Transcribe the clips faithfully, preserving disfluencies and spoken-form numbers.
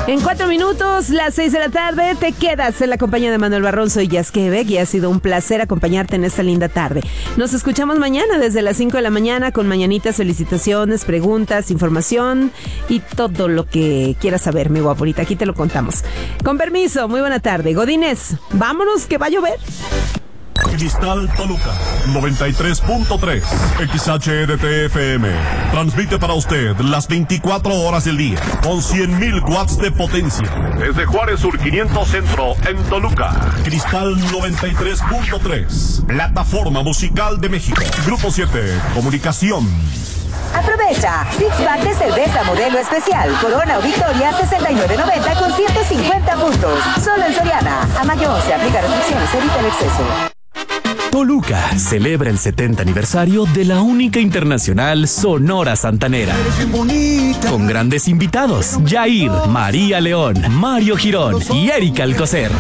En cuatro minutos, las seis de la tarde, te quedas en la compañía de Manuel Barrón. Soy Jazz Quebec y ha sido un placer acompañarte en esta linda tarde. Nos escuchamos mañana desde las cinco de la mañana con mañanitas, felicitaciones, preguntas, información y todo lo que quieras saber, mi guaporita. Aquí te lo contamos. Con permiso, muy buena tarde. Godínez, vámonos que va a llover. Cristal Toluca, noventa y tres punto tres, X H D T F M. Transmite para usted las veinticuatro horas del día, con cien mil watts de potencia. Desde Juárez Sur quinientos Centro, en Toluca. Cristal noventa y tres punto tres, plataforma musical de México. Grupo siete, comunicación. Aprovecha Six Pack de cerveza modelo especial Corona o Victoria sesenta y nueve noventa con ciento cincuenta puntos. Solo en Soriana. A mayo se aplica restricciones, evita el exceso. Toluca celebra el setenta aniversario de la única internacional Sonora Santanera. Con grandes invitados: Jair, María León, Mario Girón y Erika Alcocer.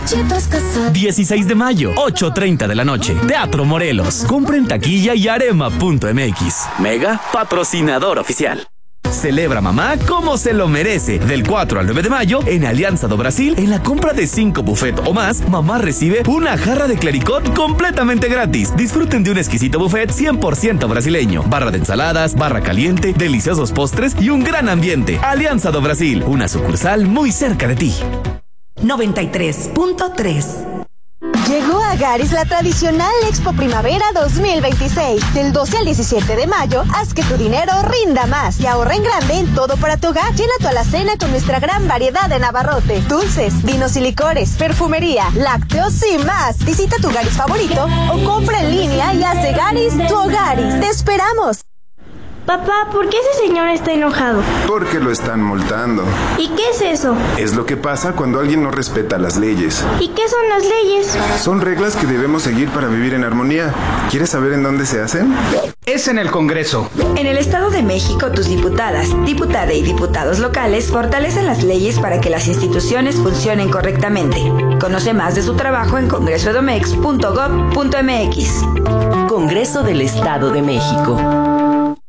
dieciséis de mayo, ocho treinta de la noche, Teatro Morelos. Compra en taquilla y arema punto m x. Mega patrocinador oficial. Celebra mamá como se lo merece. Del cuatro al nueve de mayo, en Alianza do Brasil, en la compra de cinco buffet o más, mamá recibe una jarra de clericot completamente gratis. Disfruten de un exquisito buffet cien por ciento brasileño. Barra de ensaladas, barra caliente, deliciosos postres y un gran ambiente. Alianza do Brasil, una sucursal muy cerca de ti. noventa y tres punto tres. Llegó a Garis la tradicional Expo Primavera dos mil veintiséis. Del doce al diecisiete de mayo, haz que tu dinero rinda más y ahorra en grande en todo para tu hogar. Llena tu alacena con nuestra gran variedad de abarrotes, dulces, vinos y licores, perfumería, lácteos y más. Visita tu Garis favorito o compra en línea y haz de Garis tu Hogaris. ¡Te esperamos! Papá, ¿por qué ese señor está enojado? Porque lo están multando. ¿Y qué es eso? Es lo que pasa cuando alguien no respeta las leyes. ¿Y qué son las leyes? Son reglas que debemos seguir para vivir en armonía. ¿Quieres saber en dónde se hacen? Es en el Congreso. En el Estado de México, tus diputadas, diputada y diputados locales fortalecen las leyes para que las instituciones funcionen correctamente. Conoce más de su trabajo en congreso edomex punto gob punto m x. Congreso del Estado de México.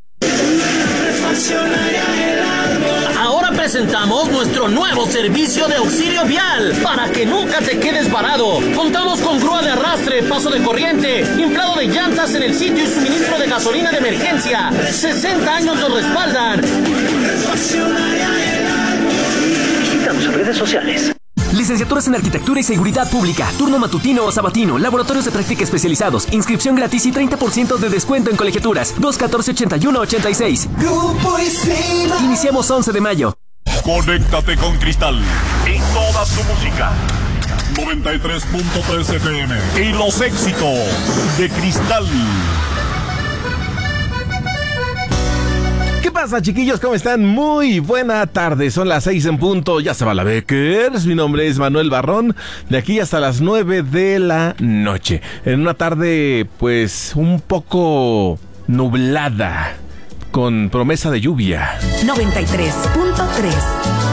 Ahora presentamos nuestro nuevo servicio de auxilio vial para que nunca te quedes varado. Contamos con grúa de arrastre, paso de corriente, inflado de llantas en el sitio y suministro de gasolina de emergencia. sesenta años nos respaldan. Síganos en redes sociales. Licenciaturas en Arquitectura y Seguridad Pública, turno matutino o sabatino, laboratorios de práctica especializados, inscripción gratis y treinta por ciento de descuento en colegiaturas. dos catorce ochenta y uno ochenta y seis. Grupo Isima. Iniciamos once de mayo. Conéctate con Cristal y toda su música. noventa y tres punto tres F M y los éxitos de Cristal. ¿Qué pasa, chiquillos? ¿Cómo están? Muy buena tarde. Son las seis en punto. Ya se va la Beckers. Mi nombre es Manuel Barrón. De aquí hasta las nueve de la noche. En una tarde, pues, un poco nublada, con promesa de lluvia. noventa y tres punto tres.